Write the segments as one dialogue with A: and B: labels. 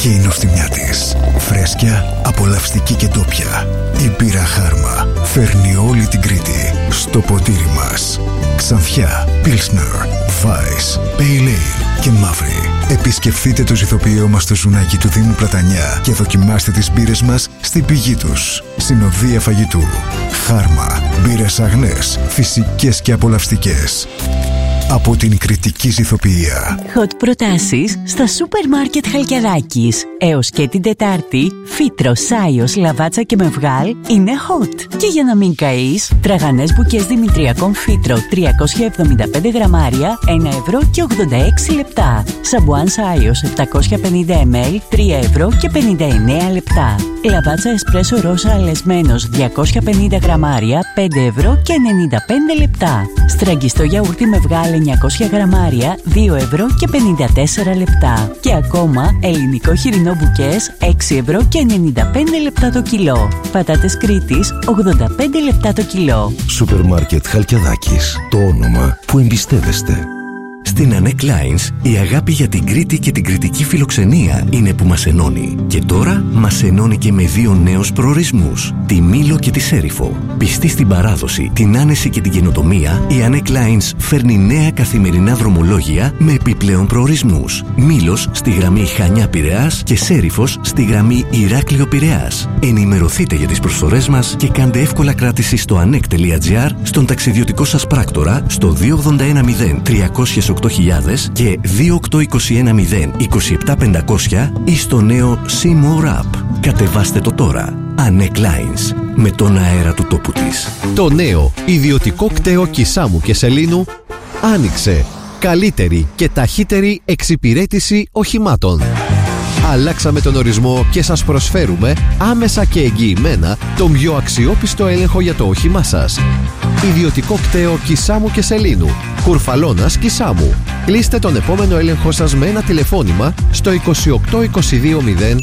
A: και η νοστιμιά της. Φρέσκια, απολαυστική και ντόπια. Η μπύρα Χάρμα φέρνει όλη την Κρήτη στο ποτήρι μας. Ξανθιά, Pilsner, Weiss, Pale Ale και Μαύρη. Επισκεφθείτε το ηθοποιείο μας στο ζουνάκι του Δήμου Πλατανιά και δοκιμάστε τις μπύρες μας στην πηγή τους. Συνοδεία φαγητού. Χάρμα, μπύρες αγνές, φυσικές και απολαυστικές. Από την κριτική ηθοποιία.
B: Hot προτάσεις στα σούπερ μάρκετ Χαλκιαδάκης. Έως και την Τετάρτη, φύτρο, σάιος, λαβάτσα και μευγάλ είναι hot. Και για να μην καείς, τραγανές μπουκές δημητριακών φύτρο 375 γραμμάρια, 1 ευρώ και 86 λεπτά. Σαμπουάν σάιος 750 ml, 3 ευρώ και 59 λεπτά. Λαβάτσα εσπρέσο ρόσα αλεσμένος 250 γραμμάρια, 5 ευρώ και 95 λεπτά. Στραγγιστό γιαούρτι μευγάλ 900 γραμμάρια, 2 ευρώ και 54 λεπτά. Και ακόμα ελληνικό χοιρινό μπουκές 6 ευρώ και 95 λεπτά το κιλό. Πατάτες Κρήτης 85 λεπτά το κιλό.
C: Σούπερ μάρκετ Χαλκιαδάκης. Το όνομα που εμπιστεύεστε. Στην Anek Lines, η αγάπη για την Κρήτη και την κριτική φιλοξενία είναι που μας ενώνει. Και τώρα μας ενώνει και με 2 νέους προορισμούς, τη Μήλο και τη Σέριφο. Πιστή στην παράδοση, την άνεση και την καινοτομία, η Anek Lines φέρνει νέα καθημερινά δρομολόγια με επιπλέον προορισμούς. Μήλος στη γραμμή Χανιά-Πειραιάς και Σέριφος στη γραμμή Ηράκλειο-Πειραιάς. Ενημερωθείτε για τις προσφορές μας και κάντε εύκολα κράτηση στο anek.gr, στον ταξιδιωτικό σας πράκτορα, στο 2810 308.000 και 28210 27500 ή στο νέο C-More App. Κατεβάστε το τώρα. Anek Lines, με τον αέρα του τόπου της.
D: Το νέο ιδιωτικό κτέο Κισάμου και Σελήνου άνοιξε. Καλύτερη και ταχύτερη εξυπηρέτηση οχημάτων. Αλλάξαμε τον ορισμό και σας προσφέρουμε άμεσα και εγγυημένα τον πιο αξιόπιστο έλεγχο για το όχημά σας. Ιδιωτικό κτέο Κισάμου και Σελήνου, Κουρφαλώνας Κισάμου. Κλείστε τον επόμενο έλεγχο σας με ένα τηλεφώνημα στο 2822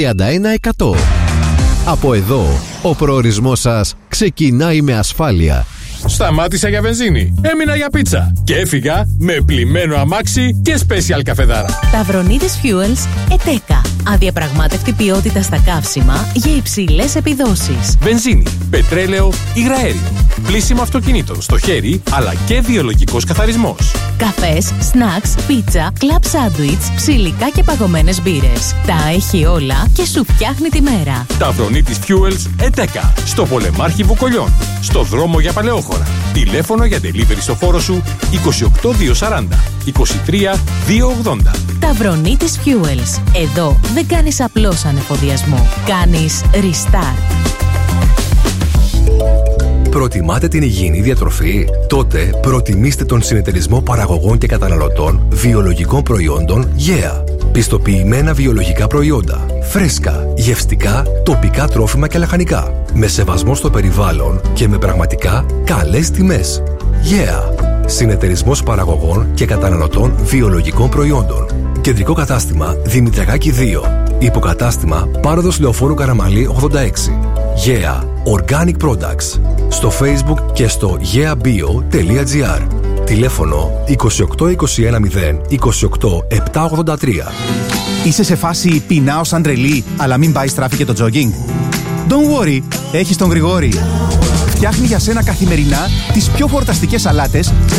D: 0 31 100. Από εδώ, ο προορισμός σας ξεκινάει με ασφάλεια.
E: Σταμάτησα για βενζίνη, έμεινα για πίτσα και έφυγα με πλημμένο αμάξι και special καφεδάρα.
F: Ταυρονίτης Fuels ΕΤΕΚΑ. Αδιαπραγμάτευτη ποιότητα στα καύσιμα για υψηλές επιδόσεις.
E: Βενζίνη, πετρέλαιο, υγραέριο. Πλύσιμο αυτοκινήτων στο χέρι, αλλά και βιολογικός καθαρισμός.
F: Καφές, σνακς, πίτσα, κλαμπ σάντουιτς, ψηλικά και παγωμένες μπύρες. Τα έχει όλα και σου φτιάχνει τη μέρα.
E: Ταυρονίτης Fuels ΕΤΕΚΑ. Στο Πολεμάρχη Βουκολιών. Στο δρόμο για Παλαιόχωρα. Τηλέφωνο για delivery στο φόρο σου 28240 23280.
F: Ταυρονίτης Fuels. Εδώ δεν κάνεις απλώς ανεφοδιασμό. Κάνεις restart.
G: Προτιμάτε την υγιεινή διατροφή? Τότε προτιμήστε τον συνεταιρισμό παραγωγών και καταναλωτών βιολογικών προϊόντων GEA. Πιστοποιημένα βιολογικά προϊόντα, φρέσκα, γευστικά, τοπικά τρόφιμα και λαχανικά, με σεβασμό στο περιβάλλον και με πραγματικά καλές τιμές. GEA. Συνεταιρισμός παραγωγών και καταναλωτών βιολογικών προϊόντων. Κεντρικό κατάστημα Δημητριακάκη 2. Υποκατάστημα Πάροδος Λεωφόρου Καραμαλή 86. GEA Organic Products. Στο Facebook και στο geabio.gr. Τηλέφωνο 2821 0 28 783.
H: Είσαι σε φάση πεινάω σαν τρελή, αλλά μην πάει στράφη και το jogging? Don't worry, έχεις τον Γρηγόρη. Φτιάχνει για σένα καθημερινά τις πιο χορταστικές σαλάτες